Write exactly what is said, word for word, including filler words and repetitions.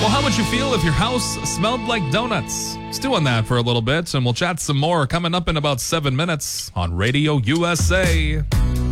how would you feel if your house smelled like donuts? Stew on that for a little bit, and we'll chat some more coming up in about seven minutes on Radio U S A.